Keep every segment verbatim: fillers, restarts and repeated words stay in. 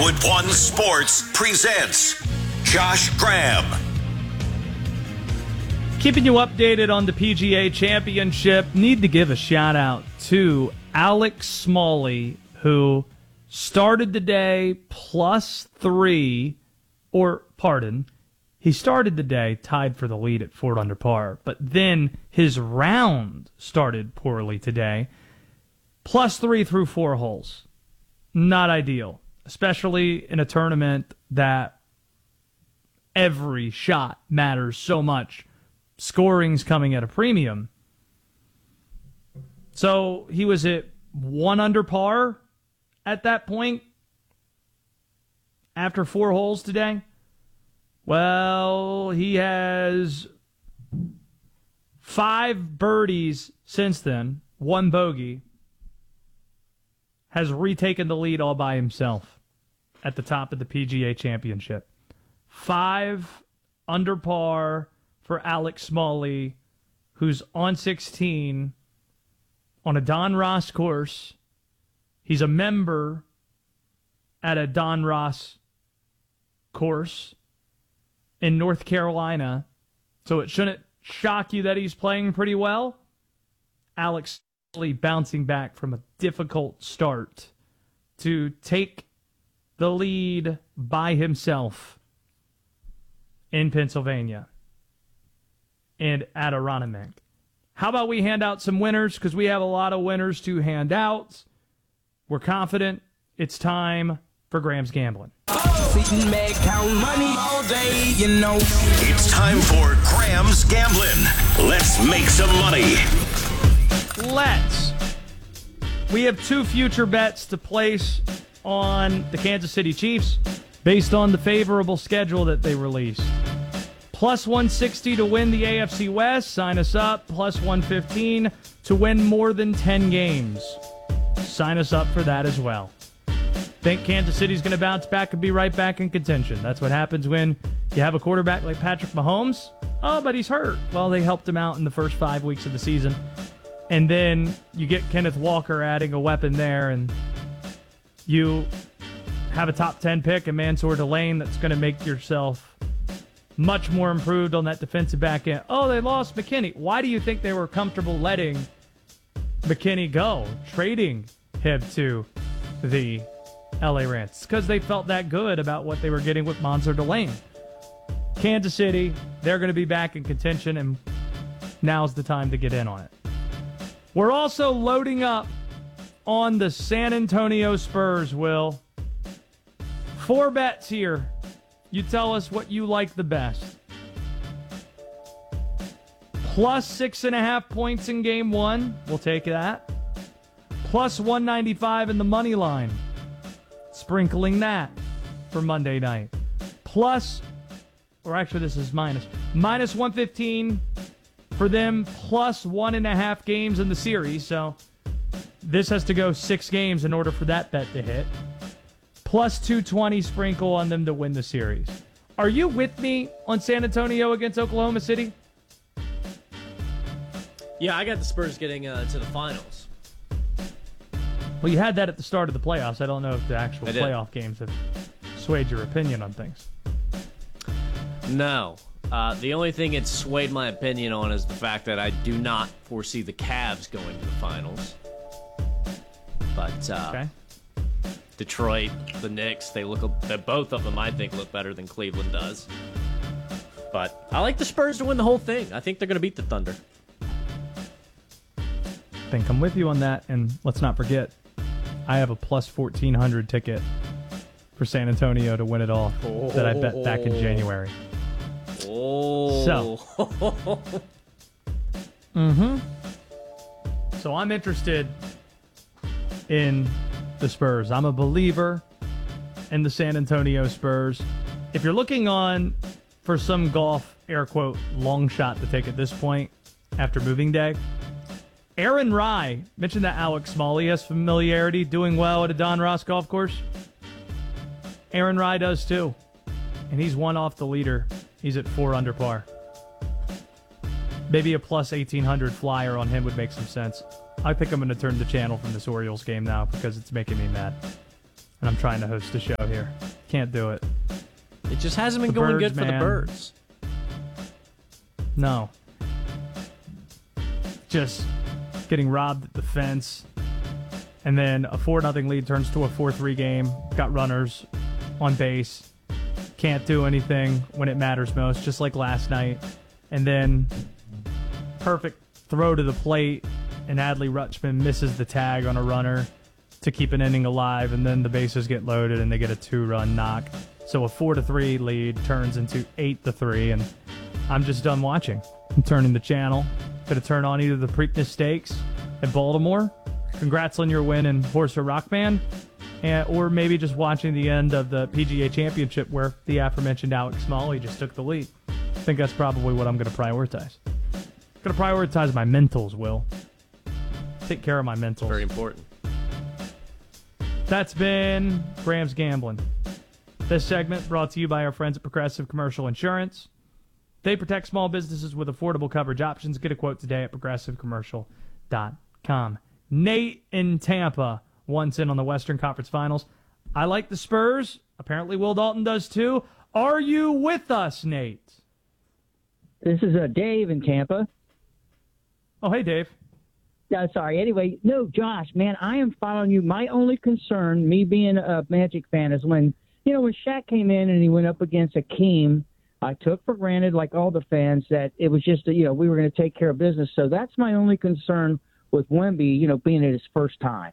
Hollywood One Sports presents Josh Graham. Keeping you updated on the P G A Championship. Need to give a shout out to Alex Smalley, who started the day plus three, or pardon, he started the day tied for the lead at four under par, but then his round started poorly today. Plus three through four holes. Not ideal, especially in a tournament that every shot matters so much. Scoring's coming at a premium. So he was at one under par at that point after four holes today. Well, he has five birdies since then, one bogey, has retaken the lead all by himself at the top of the P G A Championship. Five under par for Alex Smalley, who's on sixteen on a Don Ross course. He's a member at a Don Ross course in North Carolina, so it shouldn't shock you that he's playing pretty well. Alex Smalley bouncing back from a difficult start to take the lead by himself in Pennsylvania and at Aronimink. How about we hand out some winners, because we have a lot of winners to hand out. We're confident. It's time for Graham's Gambling. It's time for Graham's Gambling. Let's make some money. Let's. We have two future bets to place on the Kansas City Chiefs based on the favorable schedule that they released. Plus one sixty to win the A F C West. Sign us up. Plus one fifteen to win more than ten games. Sign us up for that as well. Think Kansas City's going to bounce back and be right back in contention. That's what happens when you have a quarterback like Patrick Mahomes. Oh, but he's hurt. Well, they helped him out in the first five weeks of the season. And then you get Kenneth Walker adding a weapon there, and you have a top ten pick in Mansour Delane that's going to make yourself much more improved on that defensive back end. Oh, they lost McKinney. Why do you think they were comfortable letting McKinney go, trading him to the L A Rams? It's because they felt that good about what they were getting with Mansour Delane. Kansas City, they're going to be back in contention, and now's the time to get in on it. We're also loading up on the San Antonio Spurs, Will. Four bets here. You tell us what you like the best. Plus six and a half points in game one. We'll take that. Plus one ninety-five in the money line. Sprinkling that for Monday night. Plus, or actually this is minus. Minus one fifteen for them, plus one and a half games in the series. So this has to go six games in order for that bet to hit. Plus two twenty sprinkle on them to win the series. Are you with me on San Antonio against Oklahoma City? Yeah, I got the Spurs getting uh, to the finals. Well, you had that at the start of the playoffs. I don't know if the actual playoff games have swayed your opinion on things. No. Uh, the only thing it swayed my opinion on is the fact that I do not foresee the Cavs going to the finals. But uh, okay. Detroit, the Knicks, they look. They, both of them, I think, look better than Cleveland does. But I like the Spurs to win the whole thing. I think they're going to beat the Thunder. I think I'm with you on that, and let's not forget, I have a plus fourteen hundred ticket for San Antonio to win it all oh. that I bet back in January. Oh. So. mm-hmm. So I'm interested in the Spurs. I'm a believer in the San Antonio Spurs. If you're looking on for some golf, air quote, long shot to take at this point after moving day, Aaron Rye mentioned that Alex Smalley has familiarity doing well at a Don Ross golf course. Aaron Rye does too. And he's one off the leader. He's at four under par. Maybe a plus eighteen hundred flyer on him would make some sense. I think I'm going to turn the channel from this Orioles game now because it's making me mad. and I'm trying to host a show here. Can't do it. It just hasn't been The going birds, good for man. the Birds. No. Just getting robbed at the fence. And then a four nothing lead turns to a four three game. Got runners on base. Can't do anything when it matters most, just like last night. And then perfect throw to the plate, and Adley Rutschman misses the tag on a runner to keep an inning alive, and then the bases get loaded and they get a two-run knock. So a four to three lead turns into eight to three, and I'm just done watching. I'm turning the channel. Going to turn on either the Preakness Stakes at Baltimore. Congrats on your win in Horse or Rock Band. And, or maybe just watching the end of the P G A Championship where the aforementioned Alex Smalley just took the lead. I think that's probably what I'm going to prioritize. Going to prioritize my mentals, Will. Take care of my mentals. Very important. That's been Graham's Gambling. This segment brought to you by our friends at Progressive Commercial Insurance. They protect small businesses with affordable coverage options. Get a quote today at progressive commercial dot com. Nate in Tampa once in on the Western Conference Finals. I like the Spurs. Apparently Will Dalton does too. Are you with us, Nate? This is uh, Dave in Tampa. Oh, hey, Dave. Uh, sorry. Anyway, no, Josh, man, I am following you. My only concern, me being a Magic fan, is when, you know, when Shaq came in and he went up against Akeem, I took for granted, like all the fans, that it was just, you know, we were going to take care of business. So that's my only concern with Wemby, you know, being at his first time.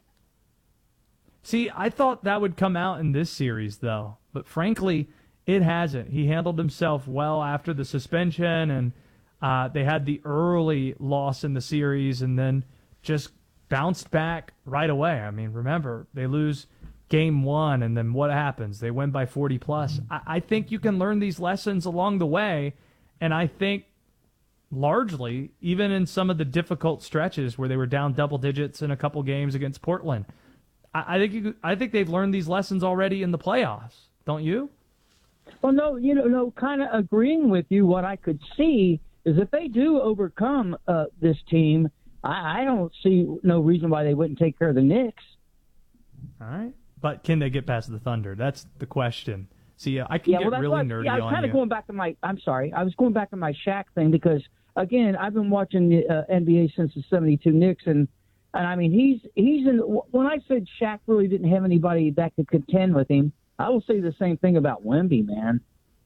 See, I thought that would come out in this series, though. But frankly, it hasn't. He handled himself well after the suspension, and uh, they had the early loss in the series and then just bounced back right away. I mean, remember, they lose game one, and then what happens? They win by forty plus. I, I think you can learn these lessons along the way, and I think largely, even in some of the difficult stretches where they were down double digits in a couple games against Portland, I, I think you, I think they've learned these lessons already in the playoffs. Don't you? Well, no, you know, no, kind of agreeing with you. What I could see is if they do overcome uh, this team, I, I don't see no reason why they wouldn't take care of the Knicks. All right. But can they get past the Thunder? That's the question. See, uh, I can yeah, get well, that's really why, nerdy yeah, I was on kind you. of going back to my. I'm sorry, I was going back to my Shaq thing because again, I've been watching the uh, N B A since the seventy-two Knicks, and and I mean he's he's in. When I said Shaq really didn't have anybody that could contend with him, I will say the same thing about Wemby, man.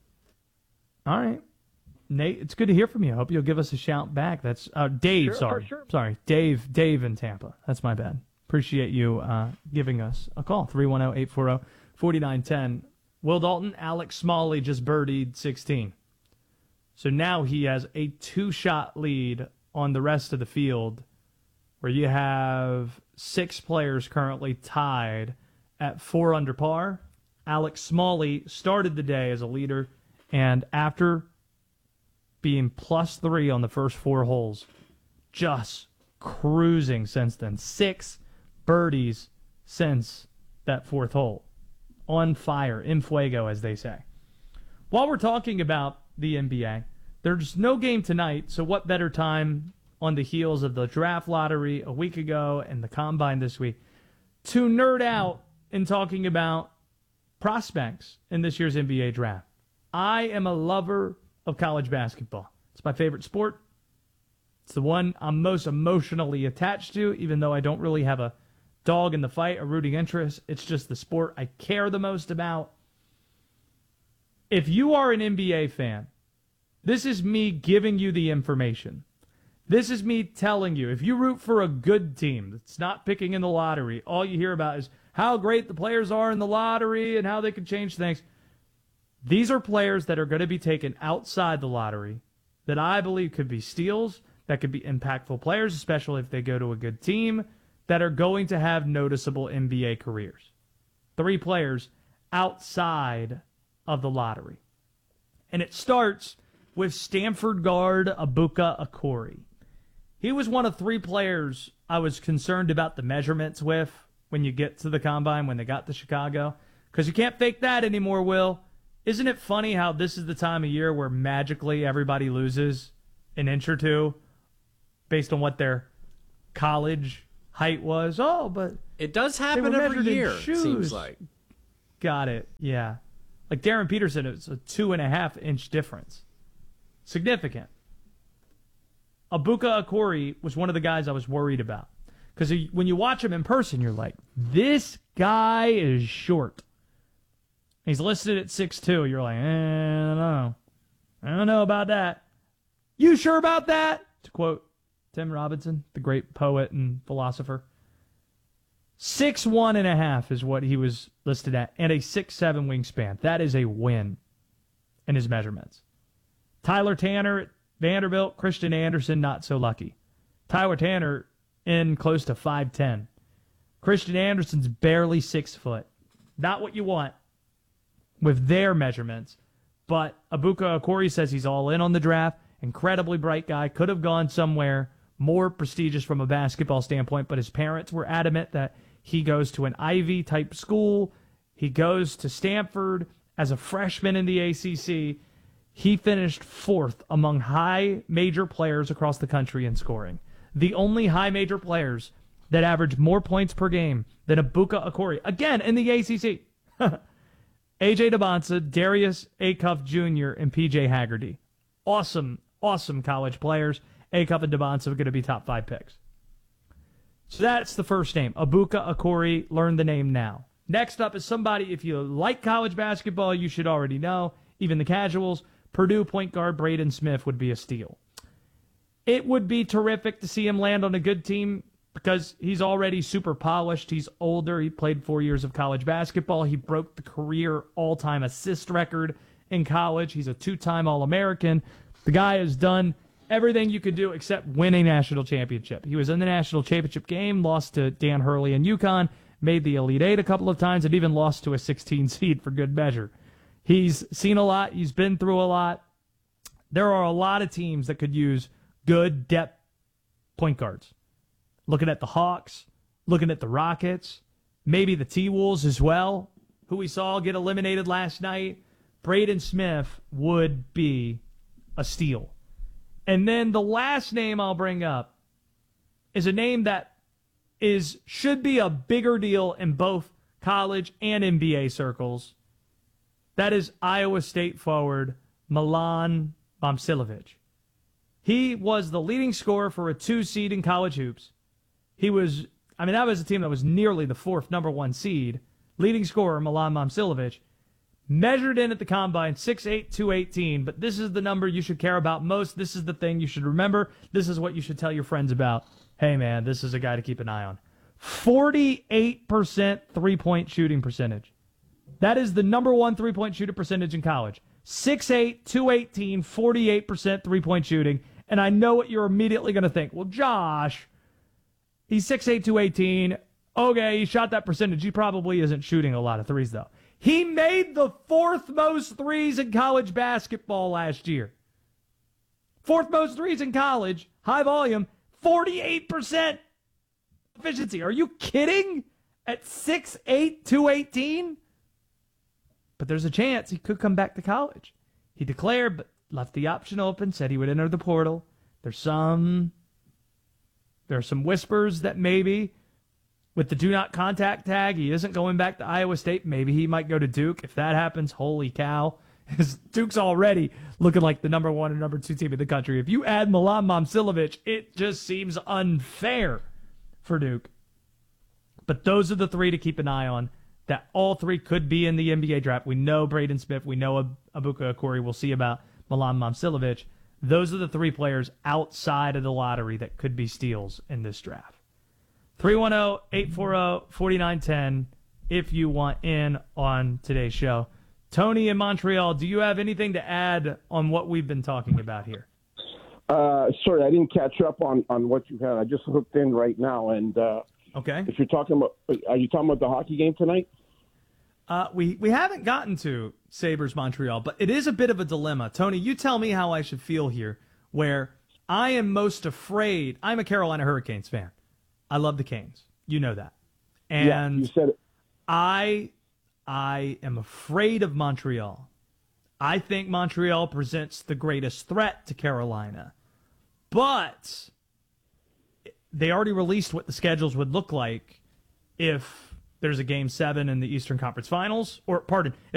All right. Nate, it's good to hear from you. I hope you'll give us a shout back. That's uh, Dave, Sure, sorry. for sure. Sorry, Dave, Dave in Tampa. That's my bad. Appreciate you uh, giving us a call. three one zero, eight four zero, four nine one zero. Will Dalton, Alex Smalley just birdied sixteen. So now he has a two-shot lead on the rest of the field where you have six players currently tied at four under par. Alex Smalley started the day as a leader, and after being plus three on the first four holes, just cruising since then. Six birdies since that fourth hole. On fire, in fuego, as they say. While we're talking about the N B A, there's no game tonight, so what better time on the heels of the draft lottery a week ago and the combine this week to nerd out in talking about prospects in this year's N B A draft. I am a lover of college basketball. It's my favorite sport. It's the one I'm most emotionally attached to, even though I don't really have a dog in the fight, a rooting interest. It's just the sport I care the most about. If you are an N B A fan, this is me giving you the information. This is me telling you, if you root for a good team that's not picking in the lottery, all you hear about is how great the players are in the lottery and how they can change things. These are players that are going to be taken outside the lottery that I believe could be steals, that could be impactful players, especially if they go to a good team, that are going to have noticeable N B A careers. Three players outside of the lottery. And it starts with Stanford guard Abuka Akori. He was one of three players I was concerned about the measurements with when you get to the combine, when they got to Chicago. Because you can't fake that anymore, Will. Isn't it funny how this is the time of year where magically everybody loses an inch or two based on what their college height was? Oh, but It does they happen were every measured in year, it shoes. seems like. got it. Yeah. Like Darren Peterson, it's a two and a half inch difference. Significant. Abuka Akori was one of the guys I was worried about. Because when you watch him in person, you're like, this guy is short. He's listed at six two. You're like, eh, I don't know. I don't know about that. You sure about that? To quote Tim Robinson, the great poet and philosopher. Six one and a half is what he was listed at, and a six seven wingspan. That is a win in his measurements. Tyler Tanner at Vanderbilt, Christian Anderson, not so lucky. Tyler Tanner in close to five ten. Christian Anderson's barely six foot. Not what you want with their measurements. But Abuka Akori says he's all in on the draft. Incredibly bright guy. Could have gone somewhere more prestigious from a basketball standpoint, but his parents were adamant that he goes to an Ivy-type school. He goes to Stanford as a freshman in the A C C. He finished fourth among high major players across the country in scoring. The only high major players that averaged more points per game than Abuka Akori. Again, in the A C C. A J Debonsa, Darius Acuff Junior, and P J Haggerty. Awesome, awesome college players. Acuff and Debonsa are going to be top five picks. So that's the first name. Abuka Akori. Learn the name now. Next up is somebody, if you like college basketball, you should already know. Even the casuals. Purdue point guard Braden Smith would be a steal. It would be terrific to see him land on a good team because he's already super polished. He's older. He played four years of college basketball. He broke the career all-time assist record in college. He's a two-time All-American. The guy has done everything you could do except win a national championship. He was in the national championship game, lost to Dan Hurley and UConn, made the Elite Eight a couple of times, and even lost to a sixteen seed for good measure. He's seen a lot. He's been through a lot. There are a lot of teams that could use good depth point guards. Looking at the Hawks, looking at the Rockets, maybe the T-Wolves as well, who we saw get eliminated last night. Braden Smith would be a steal. And then the last name I'll bring up is a name that is should be a bigger deal in both college and N B A circles. That is Iowa State forward Milan Momcilovic. He was the leading scorer for a two seed in college hoops. He was, I mean, that was a team that was nearly the fourth number one seed. Leading scorer Milan Momcilovic. Measured in at the combine, six eight, two eighteen, but this is the number you should care about most. This is the thing you should remember. This is what you should tell your friends about. Hey, man, this is a guy to keep an eye on. forty-eight percent three-point shooting percentage. That is the number one three-point shooter percentage in college. six eight, two eighteen, forty-eight percent three-point shooting. And I know what you're immediately going to think. Well, Josh, he's six eight, two eighteen. Okay, he shot that percentage. He probably isn't shooting a lot of threes, though. He made the fourth most threes in college basketball last year. Fourth most threes in college, high volume, forty-eight percent efficiency. Are you kidding? At six eight, two eighteen? But there's a chance he could come back to college. He declared, but left the option open, said he would enter the portal. There's some, there's some whispers that maybe with the do not contact tag, he isn't going back to Iowa State. Maybe he might go to Duke. If that happens, holy cow. Duke's already looking like the number one and number two team in the country. If you add Milan Momcilovic, it just seems unfair for Duke. But those are the three to keep an eye on. That all three could be in the N B A draft. We know Braden Smith. We know Ab- Abuka Akori. We'll see about Milan Momcilovic. Those are the three players outside of the lottery that could be steals in this draft. three one zero, eight four zero, four nine one zero if you want in on today's show. Tony in Montreal, do you have anything to add on what we've been talking about here? Uh, sorry, I didn't catch up on, on what you had. I just hooked in right now. And uh, okay, if you're talking about, are you talking about the hockey game tonight? Uh, we, we haven't gotten to Sabres Montreal, but it is a bit of a dilemma. Tony, you tell me how I should feel here, where I am most afraid. I'm a Carolina Hurricanes fan. I love the Canes. You know that. And yeah, you said it. I I am afraid of Montreal. I think Montreal presents the greatest threat to Carolina. But they already released what the schedules would look like if there's a game seven in the Eastern Conference Finals, or pardon,